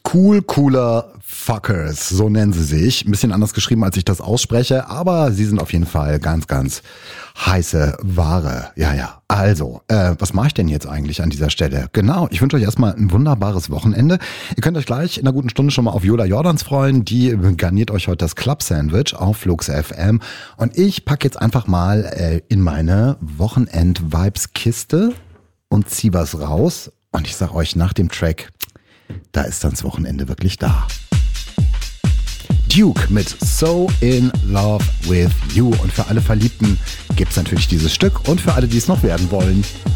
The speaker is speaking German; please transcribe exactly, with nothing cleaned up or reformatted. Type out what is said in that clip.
Cool, cooler Fuckers, so nennen sie sich. Ein bisschen anders geschrieben, als ich das ausspreche, aber sie sind auf jeden Fall ganz, ganz heiße Ware. Ja, ja. Also, äh, was mache ich denn jetzt eigentlich an dieser Stelle? Genau, ich wünsche euch erstmal ein wunderbares Wochenende. Ihr könnt euch gleich in einer guten Stunde schon mal auf Yola Jordans freuen. Die garniert euch heute das Club-Sandwich auf Flux F M. Und ich packe jetzt einfach mal äh, in meine Wochenend-Vibes-Kiste und zieh was raus. Und ich sag euch nach dem Track, da ist dann das Wochenende wirklich da. Duke mit So in Love with You. Und für alle Verliebten gibt's natürlich dieses Stück und für alle, die es noch werden wollen,